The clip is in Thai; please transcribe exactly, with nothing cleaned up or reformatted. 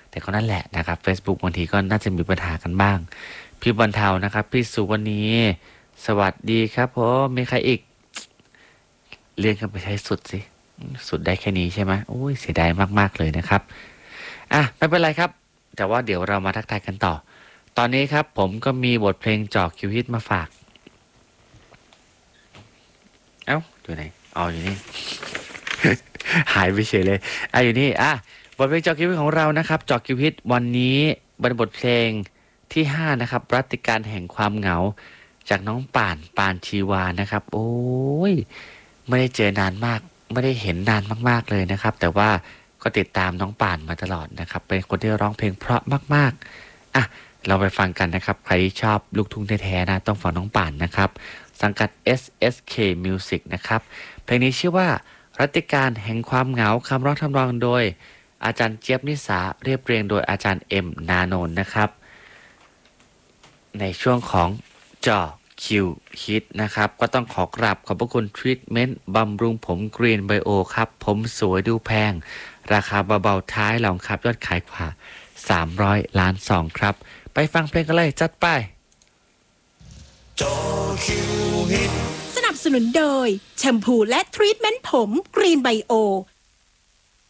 แต่ก็นั่นแหละนะครับ Facebook บางทีก็น่าจะมีปัญหากันบ้างพี่บรรเทานะครับพี่สุวรรณีสวัสดีครับผมมีใครอีกเลื่อนกันไปใช้สุดสิสุดได้แค่นี้ใช่ไหมโอ้ยเสียดายมากๆเลยนะครับอ่ะไม่เป็นไรครับแต่ว่าเดี๋ยวเรามาทักทายกันต่อตอนนี้ครับผมก็มีบทเพลงจอกคิวฮิตมาฝากเอ้าอยู่ไหนอ๋ออยู่นี่ หายไปเฉยเลยอ่ะอยู่นี่อ่ะบทเพลงจอคิวฮิตของเรานะครับจอคิวฮิตวันนี้เป็นบทเพลงที่ห้านะครับรัตติการแห่งความเหงาจากน้องป่านปานชีวานะครับโอ้ยไม่ได้เจอนานมากไม่ได้เห็นนานมากๆเลยนะครับแต่ว่าก็ติดตามน้องป่านมาตลอดนะครับเป็นคนที่ร้องเพลงเพราะมากๆอ่ะเราไปฟังกันนะครับใครที่ชอบลูกทุ่งแท้ๆนะต้องฟังน้องป่านนะครับสังกัด เอส เอส เค Music นะครับเพลงนี้ชื่อว่า รัตติการแห่งความเหงาคำร้องทำนองโดยอาจารย์เจี๊ยบนิสาเรียบเรียงโดยอาจารย์เอ็มนานนท์นะครับในช่วงของจอคิวฮิตนะครับก็ต้องขอกราบขอบพระคุณทรีทเมนต์บำรุงผมกรีนไบโอครับผมสวยดูแพงราคาเบาๆท้ายหลองครับยอดขายกว่าสามร้อยล้านซองครับไปฟังเพลงกันเลยจัดไปจอคิวฮิตสนับสนุนโดยแชมพูและทรีทเมนต์ผมกรีนไบโอ